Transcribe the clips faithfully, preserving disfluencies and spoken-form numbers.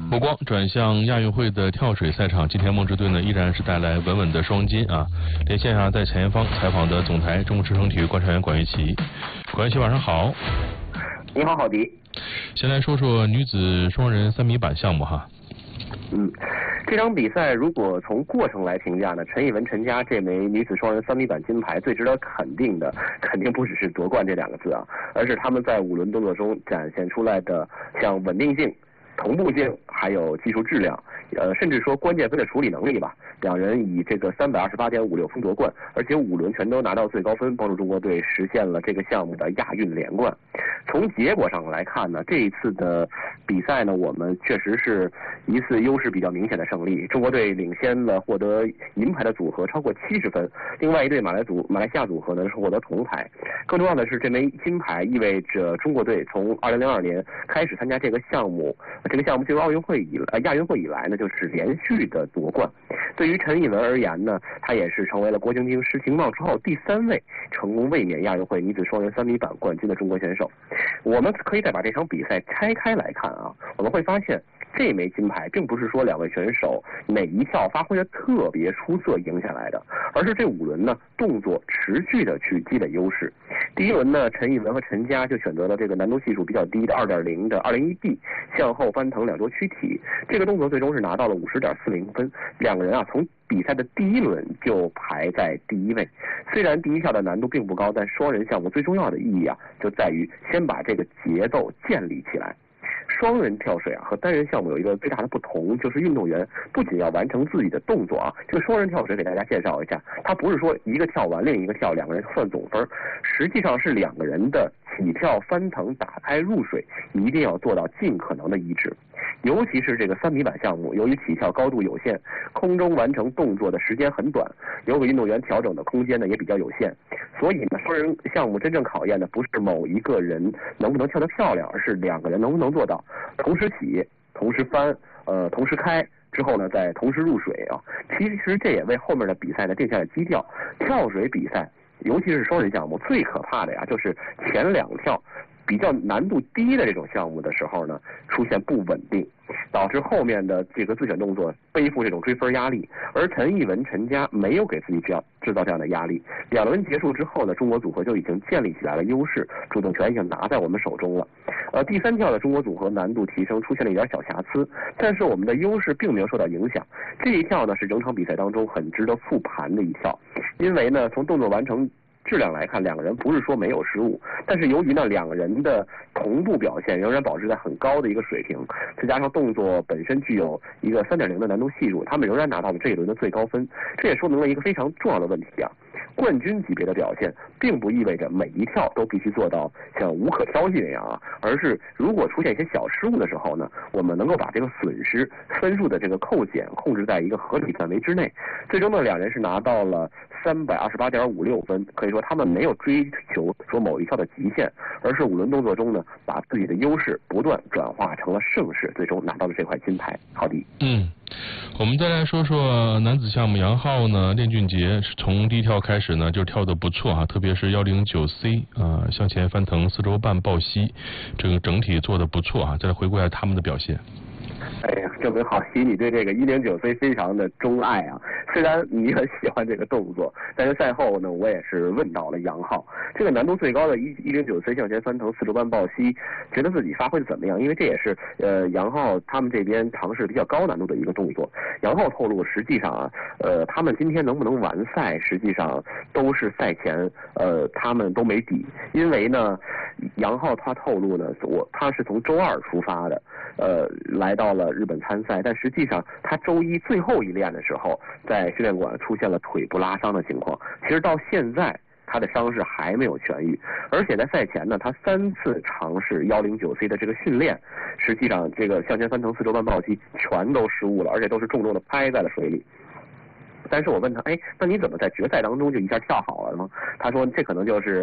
目光转向亚运会的跳水赛场，今天梦之队呢依然是带来稳稳的双金啊！连线上在前方采访的总台中国之声体育观察员管玉琪，管玉琪晚上好。 你好，郝迪。 先来说说女子双人三米板项目哈。 嗯，这场比赛如果从过程来评价呢，陈艺文、陈佳这枚女子双人三米板金牌最值得肯定的，肯定不只是夺冠这两个字啊，而是他们在五轮动作中展现出来的像稳定性、同步性，还有技术质量，呃，甚至说关键分的处理能力吧。两人以这个三百二十八点五六分夺冠，而且五轮全都拿到最高分，帮助中国队实现了这个项目的亚运连冠。从结果上来看呢，这一次的比赛呢，我们确实是一次优势比较明显的胜利。中国队领先了获得银牌的组合超过七十分，另外一队马来组马来西亚组合呢是获得铜牌。更重要的是，这枚金牌意味着中国队从二零零二年开始参加这个项目，这个项目进入奥运会以来、呃、亚运会以来呢，就是连续的夺冠。对于陈艺文而言呢，他也是成为了郭晶晶、石晴茂之后第三位成功卫冕亚运会女子双人三米板冠军的中国选手。我们可以再把这场比赛拆开来看啊，我们会发现这枚金牌并不是说两位选手哪一跳发挥的特别出色赢下来的，而是这五轮呢动作持续的去积累优势。第一轮呢，陈艺文和陈佳就选择了这个难度系数比较低的 二点零 的 二零一 D 向后翻腾两周躯体，这个动作最终是拿到了 五十点四零 分。两个人啊从比赛的第一轮就排在第一位。虽然第一跳的难度并不高，但双人项目最重要的意义啊就在于先把这个节奏建立起来。双人跳水啊和单人项目有一个最大的不同，就是运动员不仅要完成自己的动作啊，这个双人跳水给大家介绍一下，它不是说一个跳完另一个跳，两个人算总分，实际上是两个人的起跳、翻腾、打开、入水一定要做到尽可能的一致。尤其是这个三米板项目，由于起跳高度有限，空中完成动作的时间很短，留给运动员调整的空间呢也比较有限，所以呢，双人项目真正考验的不是某一个人能不能跳得漂亮，而是两个人能不能做到同时起、同时翻、呃同时开之后呢，再同时入水啊。其实这也为后面的比赛呢定下了基调。跳水比赛，尤其是双人项目，最可怕的呀，就是前两跳比较难度低的这种项目的时候呢，出现不稳定，导致后面的这个自选动作背负这种追分压力。而陈艺文、陈佳没有给自己这样制造这样的压力。两轮结束之后呢，中国组合就已经建立起来了优势，主动权已经拿在我们手中了。呃，第三跳的中国组合难度提升出现了一点小瑕疵，但是我们的优势并没有受到影响。这一跳呢是整场比赛当中很值得复盘的一跳，因为呢从动作完成质量来看，两个人不是说没有失误，但是由于呢两个人的同步表现仍然保持在很高的一个水平，再加上动作本身具有一个 三点零 的难度系数，他们仍然拿到了这一轮的最高分。这也说明了一个非常重要的问题啊，冠军级别的表现并不意味着每一跳都必须做到像无可挑剔那样啊，而是如果出现一些小失误的时候呢，我们能够把这个损失分数的这个扣减控制在一个合理范围之内。最终呢，两人是拿到了三百二十八点五六分，可以说他们没有追求说某一跳的极限，而是五轮动作中呢，把自己的优势不断转化成了胜势，最终拿到了这块金牌。好的。 嗯，我们再来说说男子项目，杨昊呢，练俊杰是从第一跳开始呢就跳得不错啊，特别是 一零九 C 啊、呃、向前翻腾四周半抱膝，这个整体做得不错啊。再来回顾一下他们的表现。 哎呀，证明郝希你对这个一零九 C 非常的钟爱啊！虽然你很喜欢这个动作，但是赛后呢，我也是问到了杨昊，这个难度最高的一一零九 C 向前翻腾四周半抱膝，觉得自己发挥的怎么样？因为这也是呃杨昊他们这边尝试比较高难度的一个动作。杨昊透露，实际上啊，呃，他们今天能不能完赛，实际上都是赛前呃他们都没底，因为呢，杨昊他透露呢，我他是从周二出发的，呃，来到了日本参赛，但实际上他周一最后一练的时候，在训练馆出现了腿部拉伤的情况。其实到现在他的伤势还没有痊愈，而且在赛前呢，他三次尝试 一零九 C 的这个训练，实际上这个向前翻腾四周半抱膝全都失误了，而且都是重重的拍在了水里。但是我问他，哎，那你怎么在决赛当中就一下跳好了呢？他说这可能就是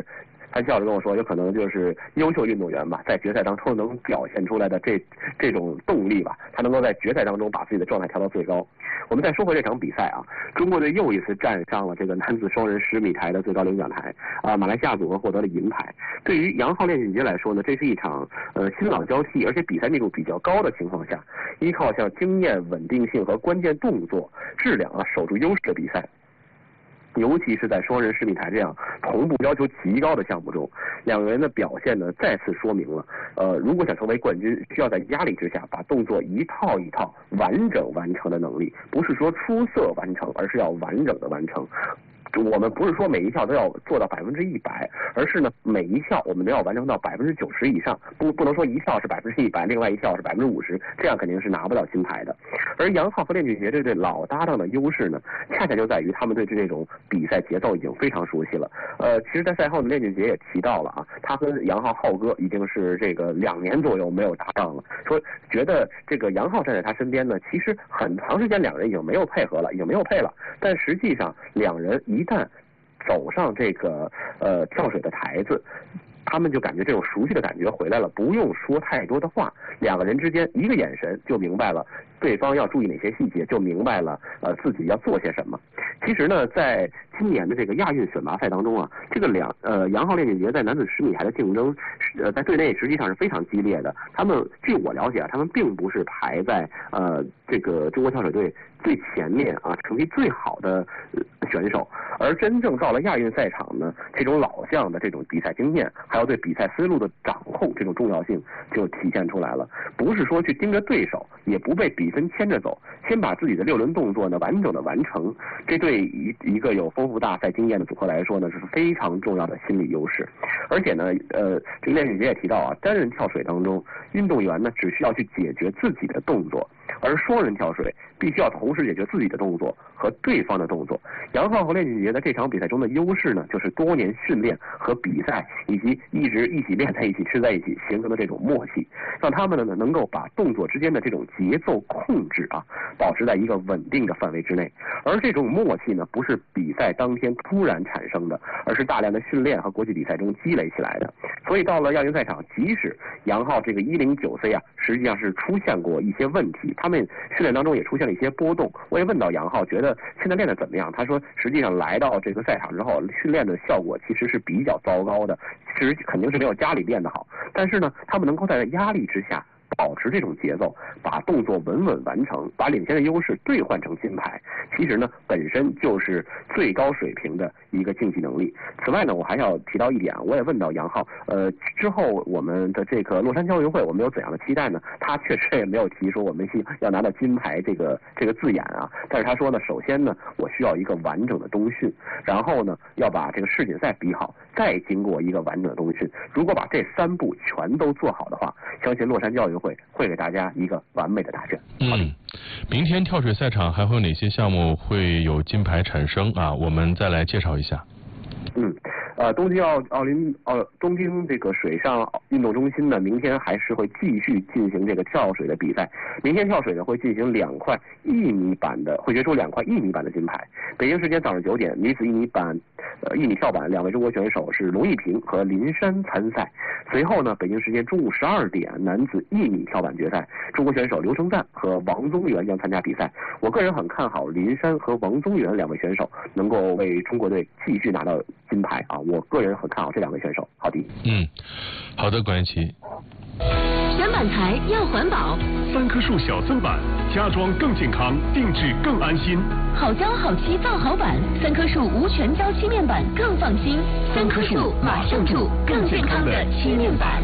他笑着跟我说，有可能就是优秀运动员吧，在决赛当中能表现出来的这这种动力吧，他能够在决赛当中把自己的状态调到最高。我们再说回这场比赛啊，中国队又一次站上了这个男子双人十米台的最高领奖台啊，马来西亚组合获得了银牌。对于杨昊、练俊杰来说呢，这是一场呃新老交替，而且比赛密度比较高的情况下，依靠像经验、稳定性和关键动作质量啊守住优势的比赛。尤其是在双人十米台这样同步要求极高的项目中，两个人的表现呢再次说明了，呃，如果想成为冠军，需要在压力之下把动作一套一套完整完成的能力，不是说出色完成，而是要完整的完成。我们不是说每一项都要做到百分之一百，而是呢每一项我们都要完成到百分之九十以上，不不能说一项是百分之一百，另外一项是百分之五十，这样肯定是拿不到金牌的。而杨昊和练俊杰这对老搭档的优势呢，恰恰就在于他们对这种比赛节奏已经非常熟悉了。呃，其实，在赛后呢，练俊杰也提到了啊，他跟杨昊浩哥已经是这个两年左右没有搭档了，说觉得这个杨昊站在他身边呢，其实很长时间两人已经没有配合了，已经没有配了，但实际上两人一旦走上这个呃跳水的台子，他们就感觉这种熟悉的感觉回来了，不用说太多的话，两个人之间一个眼神就明白了对方要注意哪些细节，就明白了呃自己要做些什么。其实呢，在今年的这个亚运选拔赛当中啊，这个两呃杨昊、练俊杰在男子十米台的竞争，呃在队内实际上是非常激烈的。他们据我了解啊，他们并不是排在呃这个中国跳水队最前面啊，成绩最好的选手，而真正到了亚运赛场呢，这种老将的这种比赛经验，还有对比赛思路的掌控，这种重要性就体现出来了。不是说去盯着对手，也不被比分牵着走，先把自己的六轮动作呢完整的完成，这对一一个有丰富大赛经验的组合来说呢，是非常重要的心理优势。而且呢，呃，这个练俊杰也提到啊，单人跳水当中，运动员呢只需要去解决自己的动作，而双人跳水必须要同时解决自己的动作和对方的动作。杨昊和练俊杰在这场比赛中的优势呢，就是多年训练和比赛，以及一直一起练在一起、吃在一起形成的这种默契，让他们呢能够把动作之间的这种节奏控制啊，保持在一个稳定的范围之内。而这种默契呢，不是比赛当天突然产生的，而是大量的训练和国际比赛中积累起来的。所以到了亚运赛场，即使杨昊这个一零九 C 啊，实际上是出现过一些问题，他们训练当中也出现了一些波动。我也问到杨昊，觉得现在练得怎么样？他说，实际上来到这个赛场之后，训练的效果其实是比较糟糕的，其实肯定是没有家里练得好。但是呢，他们能够在压力之下保持这种节奏，把动作稳稳完成，把领先的优势兑换成金牌，其实呢本身就是最高水平的一个竞技能力。此外呢，我还要提到一点，我也问到杨昊，呃，之后我们的这个洛杉矶奥运会我们有怎样的期待呢？他确实也没有提说我们要拿到金牌这个这个字眼啊，但是他说呢，首先呢，我需要一个完整的冬训，然后呢，要把这个世锦赛比好，再经过一个完整的冬训。如果把这三步全都做好的话，相信洛杉矶奥运会会给大家一个完美的答卷。 嗯，明天跳水赛场还会有哪些项目会有金牌产生啊？我们再来介绍一下。 嗯，呃，东京奥奥林奥东京这个水上运动中心呢，明天还是会继续进行这个跳水的比赛。明天跳水呢会进行两块一米板的，会决出两块一米板的金牌。北京时间早上九点，女子一米板，呃，一米跳板两位中国选手是龙一平和林珊参赛。随后呢，北京时间中午十二点，男子一米跳板决赛，中国选手刘成赞和王宗源将参加比赛。我个人很看好林珊和王宗源两位选手能够为中国队继续拿到金牌啊！我个人很看好这两位选手。好的。 嗯，好的，关琪。 选板材要环保， 三棵树小增板，家装更健康，定制更安心。 好胶好漆造好板，三棵树无全胶漆面板更放心。三棵树马上住更健康的漆面板。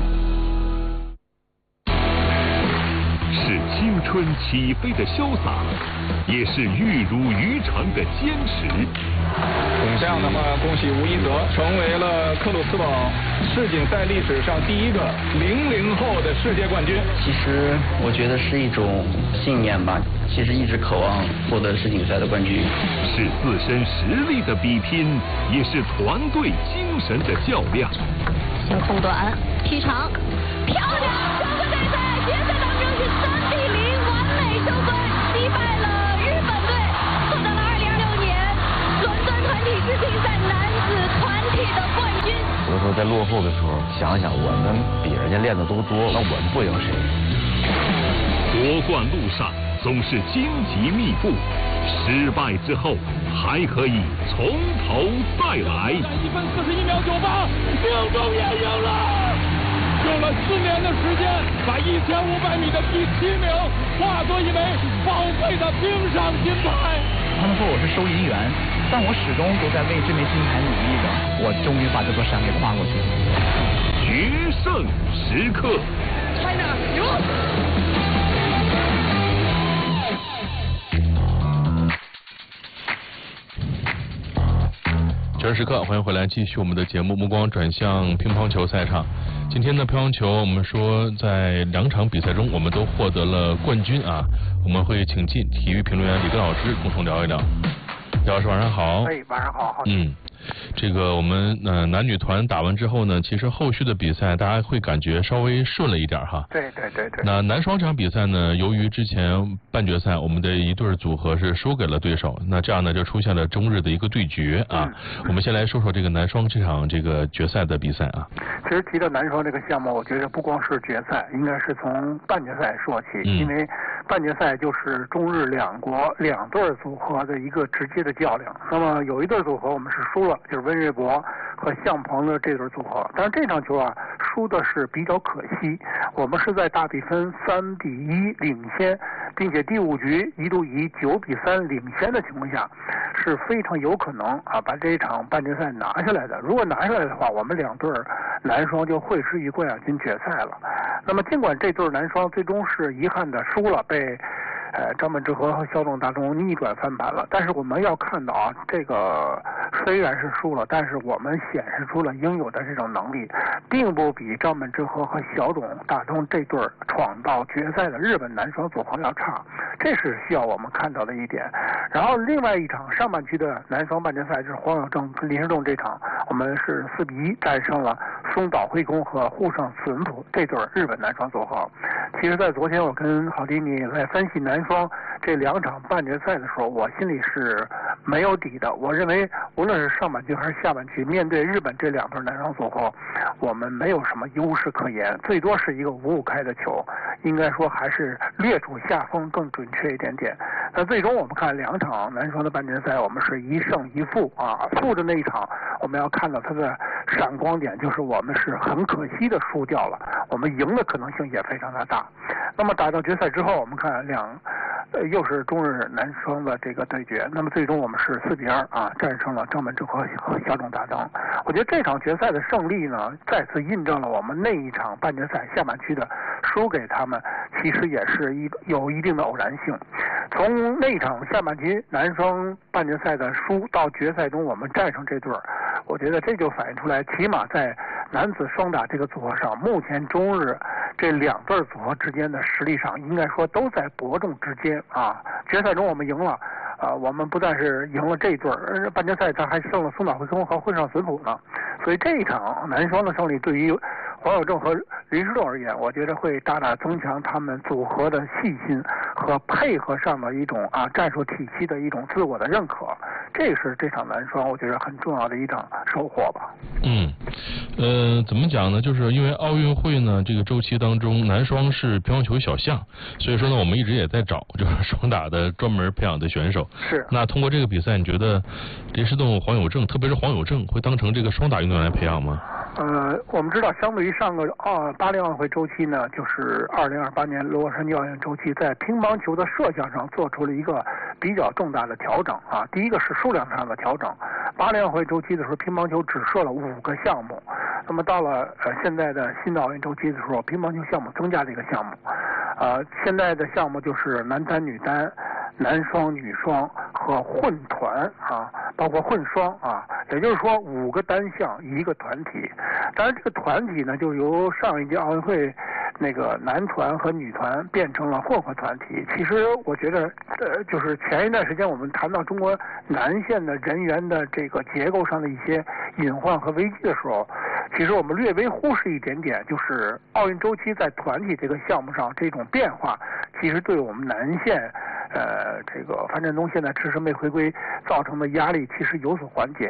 是青春起飞的潇洒，也是玉如渔场的坚持。 这样的话，恭喜吴一泽成为了克鲁斯堡世锦赛历史上第一个零零后的世界冠军。 其实我觉得是一种信念吧，其实一直渴望获得世锦赛的冠军。 是自身实力的比拼，也是团队精神的较量。 先控短，劈长，漂亮！整个比赛决赛当中是三比零完美收官，击败了日本队，获得了二零二六年伦敦团体世锦赛男子团体的冠军。 有的时候在落想想我们比人家练的都多，那我们不赢谁？ 夺冠路上总是荆棘密布，失败之后还可以从头再来。 一分四十一秒九八，命中也赢了。用了四年的时间，把一千五百米的第七名化作一枚宝贵的冰上金牌。 他们说我是收银员，但我始终都在为这枚金牌努力着。我终于把这座山给跨过去了。 决胜时刻 ，China 赢。 决胜时刻，欢迎回来，继续我们的节目。目光转向乒乓球赛场。今天的乒乓球，我们说在两场比赛中，我们都获得了冠军啊。我们会请进体育评论员李根老师共同聊一聊。李老师晚上好。 哎，晚上好，好。 嗯。这个我们呃男女团打完之后呢，其实后续的比赛大家会感觉稍微顺了一点哈。 对对对对。 那男双这场比赛呢，由于之前半决赛我们的一对组合是输给了对手，那这样呢就出现了中日的一个对决啊。嗯、我们先来说说这个男双这场这个决赛的比赛啊。 其实提到男双这个项目，我觉得不光是决赛，应该是从半决赛说起，嗯、因为半决赛就是中日两国两对组合的一个直接的较量。那么有一对组合我们是输了。就是温瑞博和向鹏的这对组合，但是这场球啊输的是比较可惜，我们是在大比分三比一领先，并且第五局一度以九比三领先的情况下，是非常有可能啊把这一场半决赛拿下来的。如果拿下来的话，我们两对男双就会师于冠亚军决赛了。那么尽管这对男双最终是遗憾的输了，被呃，张本智和和肖仲大中逆转翻盘了，但是我们要看到啊，这个虽然是输了，但是我们显示出了应有的这种能力，并不比张本智和和肖仲大中这对闯到决赛的日本男双组合要差，这是需要我们看到的一点。然后另外一场上半区的男双半决赛就是黄有正跟林诗仲这场，我们是四比一战胜了松岛惠公和户上次文普这对日本男双组合。其实，在昨天我跟郝迪尼在分析男双这两场半决赛的时候，我心里是没有底的。我认为无论是上半区还是下半区，面对日本这两对男双组合，我们没有什么优势可言，最多是一个五五开的球，应该说还是略处下风更准确一点点。那最终我们看两场男双的半决赛，我们是一胜一负啊，负的那一场我们要看到它的闪光点，就是我们是很可惜的输掉了，我们赢的可能性也非常的大。那么打到决赛之后，我们看两呃又是中日男双的这个对决，那么最终我们是四比二啊战胜了张本智和和肖仲大中。我觉得这场决赛的胜利呢，再次印证了我们那一场半决赛下半区的输给他们，其实也是一有一定的偶然性。从那场下半区男双半决赛的输到决赛中我们战胜这对儿，我觉得这就反映出来，起码在男子双打这个组合上，目前中日这两对组合之间的实力上，应该说都在伯仲之间啊。决赛中我们赢了，啊，我们不但是赢了这一对儿，半决赛他还胜了松岛惠公和惠上随普呢。所以这一场男双的胜利，对于黄有正和林诗仲而言，我觉得会大大增强他们组合的细心和配合上的一种啊战术体系的一种自我的认可，这是这场男双我觉得很重要的一场收获吧。 嗯，呃，怎么讲呢？就是因为奥运会呢这个周期当中，男双是乒乓球小项，所以说呢，我们一直也在找就是双打的专门培养的选手。 是。 那通过这个比赛，你觉得林诗栋、黄有正，特别是黄有正，会当成这个双打运动员来培养吗？ 呃，我们知道，相对于上个啊巴黎奥运会周期呢，就是二零二八年洛杉矶奥运周期，在乒乓球的射向上做出了一个比较重大的调整啊。第一个是数量上的调整，巴黎奥运会周期的时候，乒乓球只设了五个项目，那么到了呃现在的新的奥运周期的时候，乒乓球项目增加了一个项目，呃，现在的项目就是男单、女单、男双、女双和混团啊，包括混双啊，也就是说五个单项一个团体。当然，这个团体呢，就由上一届奥运会那个男团和女团变成了混合团体。其实我觉得，呃，就是前一段时间我们谈到中国男线的人员的这个结构上的一些隐患和危机的时候，其实我们略微忽视一点点，就是奥运周期在团体这个项目上这种变化，其实对我们男线。呃，这个樊振东现在迟迟没回归造成的压力其实有所缓解。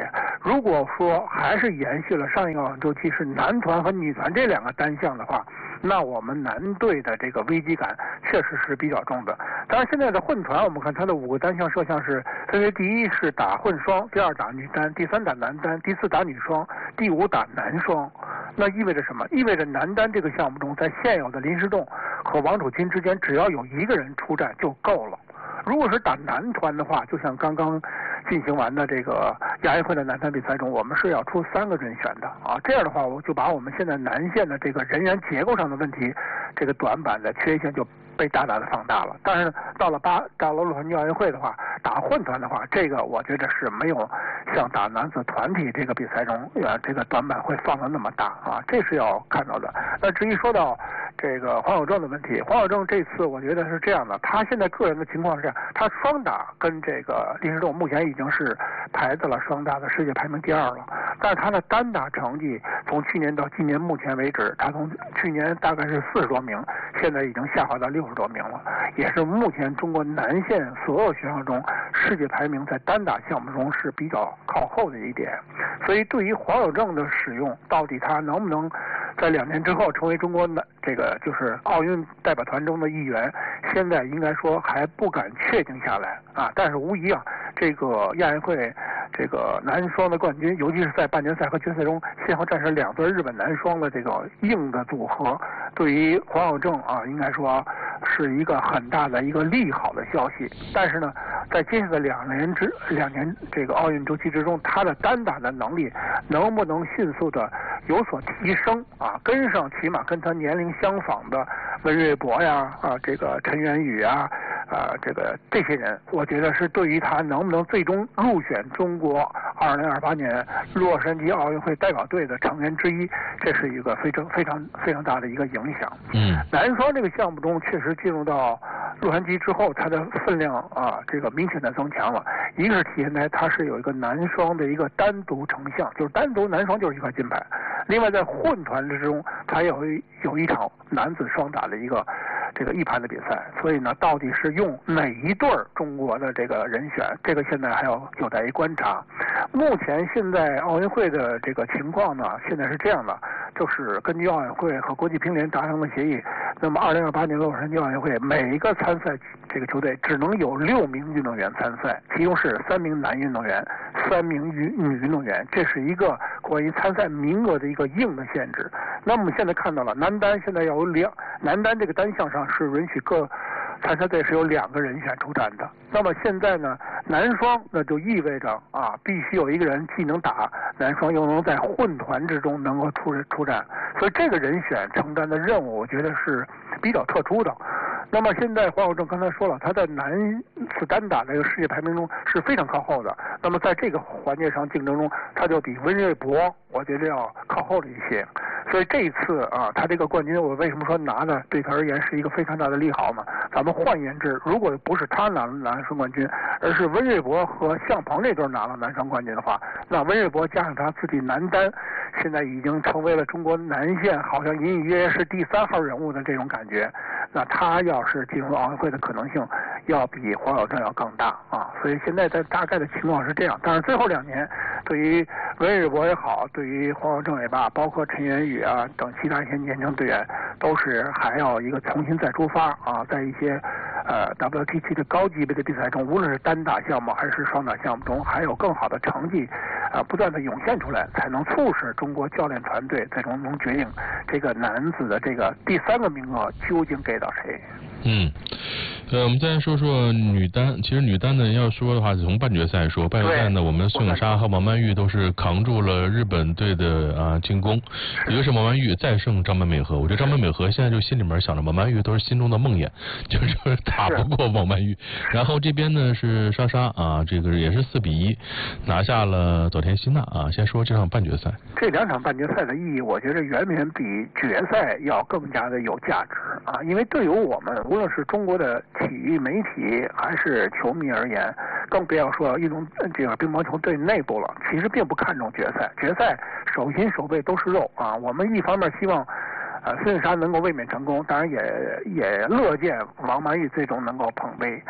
如果说还是延续了上一个奥运周期是男团和女团这两个单项的话，那我们男队的这个危机感确实是比较重的。当然，现在的混团，我们看它的五个单项设项是分别：第一是打混双，第二打女单，第三打男单，第四打女双，第五打男双。那意味着什么？意味着男单这个项目中，在现有的林诗栋和王楚钦之间，只要有一个人出战就够了。如果是打男团的话，就像刚刚进行完的这个亚运会的男团比赛中，我们是要出三个人选的啊。这样的话，我就把我们现在男线的这个人员结构上的问题，这个短板的缺陷就被大大的放大了。但是到了八到了洛杉矶奥运会的话，打混团的话，这个我觉得是没有像打男子团体这个比赛中，呃，这个短板会放得那么大啊，这是要看到的。那至于说到这个黄有正的问题，黄有正这次我觉得是这样的，他现在个人的情况是这样，他双打跟这个林诗栋目前已经是排在了双打的世界排名第二了，但是他的单打成绩从去年到今年目前为止，他从去年大概是四十多名，现在已经下滑到六十多名了，也是目前中国男线所有选手中世界排名在单打项目中是比较靠后的一点。所以对于黄有正的使用，到底他能不能在两年之后成为中国男这个就是奥运代表团中的一员，现在应该说还不敢确定下来啊。但是无疑啊，这个亚运会这个男双的冠军，尤其是在半决赛和决赛中先后战胜两对日本男双的这个硬的组合，对于黄有正啊，应该说是一个很大的一个利好的消息。但是呢，在接下来两年之两年这个奥运周期之中，他的单打的能力能不能迅速的有所提升啊，跟上起码跟他年龄相仿的温瑞博呀啊这个陈元宇啊啊这个这些人，我觉得是对于他能不能最终入选中国二零二八年洛杉矶奥运会代表队的成员之一，这是一个非常非常非常大的一个影响。 嗯， 男双这个项目中确实进入到洛杉矶之后，它的分量啊这个明显的增强了。一个是体现在它是有一个男双的一个单独成项，就是单独男双就是一块金牌。另外在混团之中，它有一有一场男子双打的一个这个一盘的比赛，所以呢，到底是用哪一对中国的这个人选，这个现在还要有待于观察。目前现在奥运会的这个情况呢，现在是这样的，就是根据奥运会和国际乒联达成的协议，那么二零二八年洛杉矶奥运会每一个参赛这个球队只能有六名运动员参赛，其中是三名男运动员，三名女女运动员，这是一个关于参赛名额的一个硬的限制。那么我们现在看到了，男单现在要有两，男单这个单项上是允许各参赛队是有两个人选出战的。那么现在呢，男双那就意味着啊，必须有一个人既能打男双，又能在混团之中能够出出战，所以这个人选承担的任务，我觉得是比较特殊的。那么现在黄有正刚才说了，他在男子单打这个世界排名中是非常靠后的。那么在这个环节上竞争中，他就比温瑞博我觉得要靠后了一些。所以这一次啊，他这个冠军，我为什么说拿的对他而言是一个非常大的利好呢？咱们换言之，如果不是他拿了男双冠军，而是温瑞博和向鹏这对拿了男双冠军的话，那温瑞博加上他自己男单，现在已经成为了中国男线好像隐隐约约是第三号人物的这种感觉。那他要是进入奥运会的可能性，要比黄有正要更大啊。所以现在的大概的情况是这样。但是最后两年，对于温瑞博也好，对于黄有正也罢，包括陈元宇啊等其他一些年轻队员，都是还要一个重新再出发啊，在一些呃 W T 七的高级别的比赛中，无论是单打项目还是双打项目中，还有更好的成绩啊、呃、不断的涌现出来，才能促使中国教练团队最终能决定这个男子的这个第三个名额究竟给到谁。 嗯，呃，我们再说说女单。其实女单呢，要说的话，从半决赛说，半决赛呢，我们孙颖莎和王曼玉都是扛住了日本队的啊进攻。一个是王曼玉再胜张本美和，我觉得张本美和现在就心里面想着王曼玉都是心中的梦魇，就是打不过王曼玉。然后这边呢是莎莎啊，这个也是四比一拿下了早田希娜啊。先说这场半决赛， 这两场半决赛的意义，我觉得远远比决赛要更加的有价值啊，因为对于我们。无论是中国的体育媒体还是球迷而言，更不要说运动这个乒乓球队内部了，其实并不看重决赛。决赛手心手背都是肉啊！我们一方面希望，呃，孙颖莎能够卫冕成功，当然也也乐见王曼玉最终能够捧杯。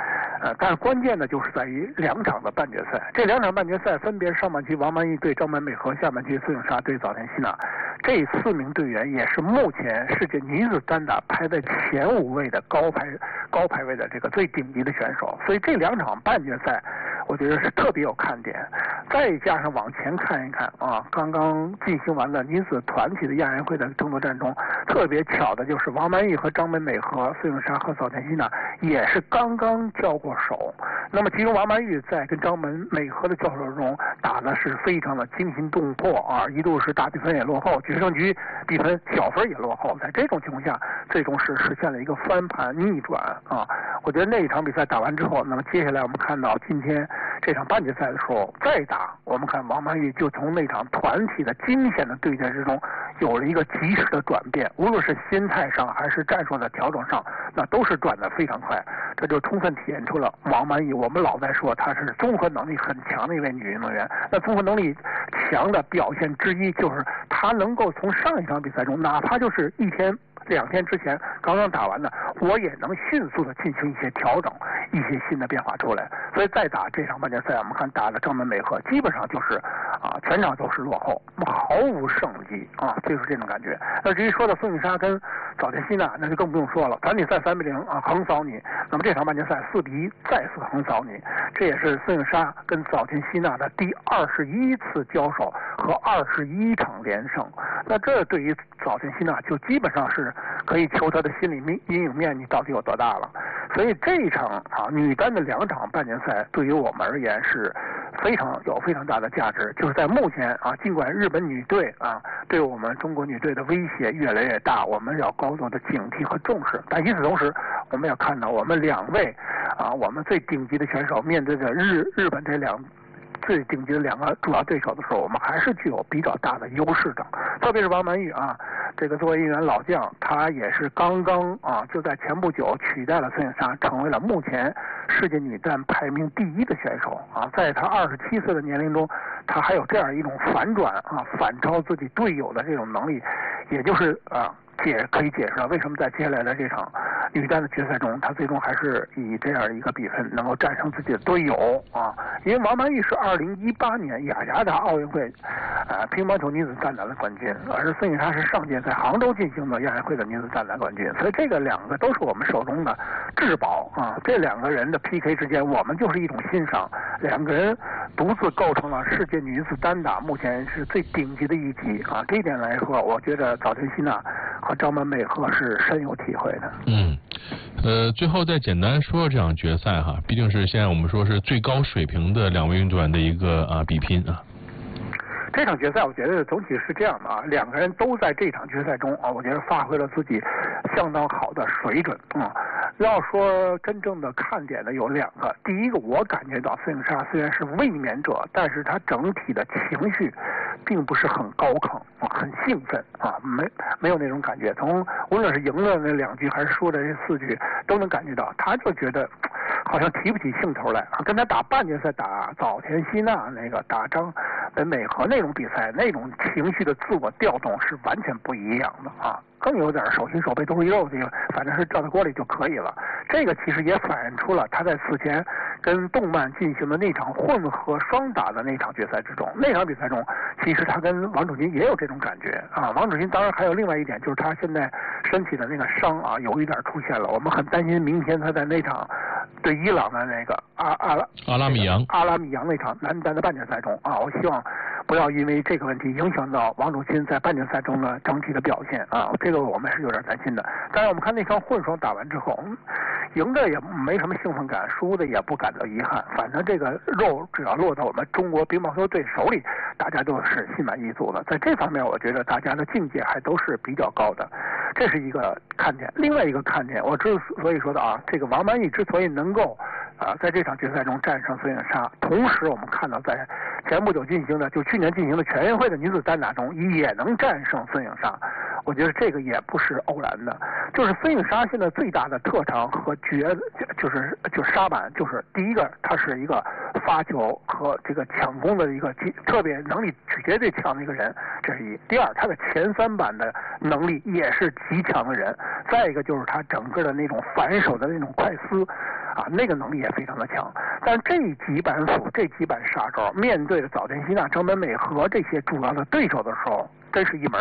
呃，但是关键的就是在于两场的半决赛，这两场半决赛分别上半区王曼玉对张本美和，下半区孙颖莎对早田希娜，这四名队员也是目前世界女子单打排在前五位的高排高排位的这个最顶级的选手，所以这两场半决赛我觉得是特别有看点。再加上往前看一看啊，刚刚进行完了女子团体的亚运会的争夺战中，特别巧的就是王曼玉和张本美和、孙颖莎和早田希娜也是刚刚交过手。那么其中王曼玉在跟张本美和的交手中打的是非常的惊心动魄啊，一度是大比分也落后，决胜局比分小分也落后，在这种情况下最终是实现了一个翻盘逆转啊。我觉得那一场比赛打完之后，那么接下来我们看到今天这场半决赛的时候再打，我们看王曼玉就从那场团体的惊险的对决之中有了一个及时的转变，无论是心态上还是战术的调整上，那都是转得非常快，这就充分体现出了王曼玉，我们老在说她是综合能力很强的一位女运动员，那综合能力强的表现之一就是她能够从上一场比赛中，哪怕就是一天两天之前刚刚打完的，我也能迅速的进行一些调整，一些新的变化出来。所以再打这场半决赛，我们看打的张本美和基本上就是啊全场都是落后，毫无胜机啊，就是这种感觉。那至于说到孙颖莎跟早田希娜，那就更不用说了，团体赛三比零啊横扫你，那么这场半决赛四比一再次横扫你，这也是孙颖莎跟早田希娜的第二十一次交手和二十一场连胜。那这对于早田希娜就基本上是可以求她的心理阴影面积到底有多大了。所以这一场啊女单的两场半决赛对于我们而言是非常有非常大的价值，就是在目前啊，尽管日本女队啊对我们中国女队的威胁越来越大，我们要高度的警惕和重视，但与此同时我们要看到我们两位啊我们最顶级的选手面对着日日本这两最顶级的两个主要对手的时候，我们还是具有比较大的优势的。特别是王曼玉啊，这个作为一员老将，她也是刚刚啊就在前不久取代了孙颖莎，成为了目前世界女单排名第一的选手啊。在她二十七岁的年龄中，她还有这样一种反转啊，反超自己队友的这种能力，也就是啊。解可以解释了为什么在接下来的这场女单的决赛中，她最终还是以这样一个比分能够战胜自己的队友啊！因为王曼玉是二零一八年雅加达奥运会，呃乒乓球女子单打的冠军，而孙颖莎是上届在杭州进行的亚运会的女子单打冠军，所以这个两个都是我们手中的至宝啊！这两个人的 P K 之间，我们就是一种欣赏，两个人独自构成了世界女子单打目前是最顶级的一级啊！这一点来说，我觉得早田希娜和张本美和是深有体会的。 嗯，呃，最后再简单说这场决赛哈，毕竟是现在我们说是最高水平的两位运动员的一个啊比拼啊。 这场决赛我觉得总体是这样的啊，两个人都在这场决赛中啊，我觉得发挥了自己相当好的水准啊。要说真正的看点呢，有两个。第一个，我感觉到孙颖莎虽然是卫冕者，但是她整体的情绪并不是很高亢啊，很兴奋啊，没没有那种感觉。从无论是赢了那两局还是输的这四局，都能感觉到，她就觉得好像提不起兴头来啊。跟她打半决赛打早田希娜那个打张本美和那种比赛，那种情绪的自我调动是完全不一样的啊。更有点手心手背都是肉，这个反正是掉到锅里就可以了。这个其实也反映出了他在此前跟动漫进行的那场混合双打的那场决赛之中，那场比赛中，其实他跟王楚钦也有这种感觉啊。王楚钦当然还有另外一点，就是他现在身体的那个伤啊，有一点出现了，我们很担心明天他在那场对伊朗的那个阿阿拉阿拉米扬阿拉米扬那场男单的半决赛中啊，我希望不要因为这个问题影响到王楚钦在半决赛中的整体的表现啊，这个我们是有点担心的。当然我们看那场混双打完之后，嗯、赢的也没什么兴奋感，输的也不感到遗憾，反正这个肉只要落到我们中国乒乓球队手里，大家都是心满意足的。在这方面我觉得大家的境界还都是比较高的，这是一个看点。另外一个看点，我之所以说的啊，这个王曼玉之所以能够啊在这场决赛中战胜孙颖莎，同时我们看到在前不久进行的就去年进行的全运会的女子单打中也能战胜孙颖莎，我觉得这个也不是偶然的。就是孙颖莎现在最大的特长和绝就是就是沙板，就是第一个她是一个发球和这个抢攻的一个特别能力绝对强的一个人，这是一。第二，她的前三板的能力也是极强的人。再一个就是她整个的那种反手的那种快思啊，那个能力也非常的强。但这几板斧、这几板杀招，面对着早田希娜、张本美和这些主要的对手的时候，这是一门